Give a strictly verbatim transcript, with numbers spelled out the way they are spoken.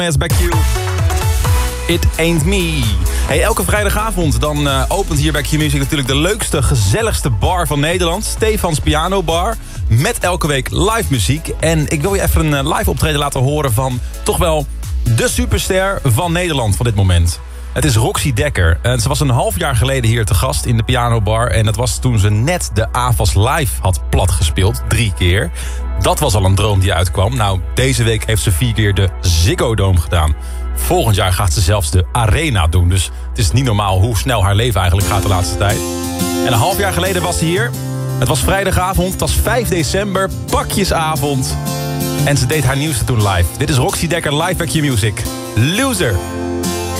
Yes, back you. It ain't me. Hey, elke vrijdagavond dan uh, opent hier bij Q-Music natuurlijk de leukste, gezelligste bar van Nederland. Stefans Piano Bar. Met elke week live muziek. En ik wil je even een uh, live optreden laten horen van toch wel de superster van Nederland van dit moment. Het is Roxy Dekker. En ze was een half jaar geleden hier te gast in de Piano Bar. En dat was toen ze net de A V A S Live had platgespeeld. Drie keer. Dat was al een droom die uitkwam. Nou, deze week heeft ze vier keer de Ziggo Dome gedaan. Volgend jaar gaat ze zelfs de Arena doen. Dus het is niet normaal hoe snel haar leven eigenlijk gaat de laatste tijd. En een half jaar geleden was ze hier. Het was vrijdagavond, het was vijf december, pakjesavond. En ze deed haar nieuwste toen live. Dit is Roxy Dekker live bij Q-Music. Loser.